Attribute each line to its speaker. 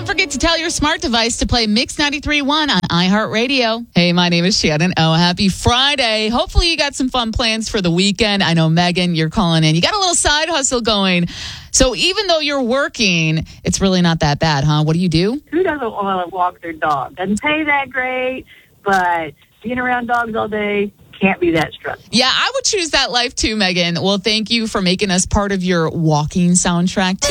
Speaker 1: forget to tell your smart device to play Mix 93.1 on iHeartRadio. Hey, my name is Shannon. Oh, happy Friday. Hopefully you got some fun plans for the weekend. I know, Megan, you're calling in. You got a little side hustle going. So even though you're working, it's really not that bad, huh? What do you do?
Speaker 2: Who doesn't want to walk their dog? Doesn't pay that great, but being around dogs all day can't be that stressful.
Speaker 1: Yeah, I would choose that life too, Megan. Well, thank you for making us part of your walking soundtrack, too.